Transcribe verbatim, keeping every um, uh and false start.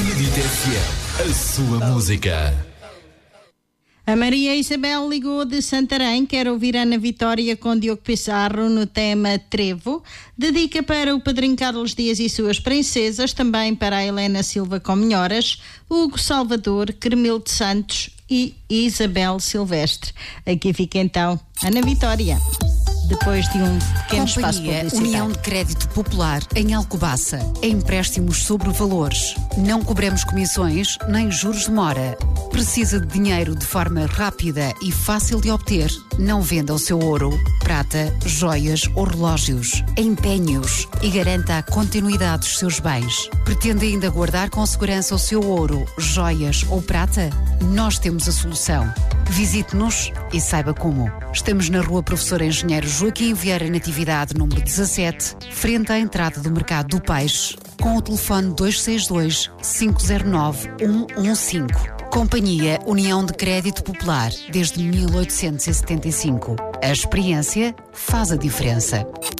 Benedito F M, a sua música. A Maria Isabel ligou de Santarém, quer ouvir Ana Vitória com Diogo Pissarro no tema Trevo. Dedica para o Padrinho Carlos Dias e suas princesas, também para a Helena Silva com Minhoras, Hugo Salvador, Cremilde Santos e Isabel Silvestre. Aqui fica então Ana Vitória, depois de um pequeno espaço Companhia publicitário. União de Crédito Popular em Alcobaça. Empréstimos sobre valores. Não cobramos comissões nem juros de mora. Precisa de dinheiro de forma rápida e fácil de obter? Não venda o seu ouro, prata, joias ou relógios. Empenhe-os e garanta a continuidade dos seus bens. Pretende ainda guardar com segurança o seu ouro, joias ou prata? Nós temos a solução. Visite-nos e saiba como. Estamos na Rua Professor Engenheiro Joaquim Vieira Natividade, número dezassete, frente à entrada do Mercado do Peixe, com o telefone dois seis dois, cinco zero nove, um um cinco. Companhia União de Crédito Popular, desde mil oitocentos e setenta e cinco. A experiência faz a diferença.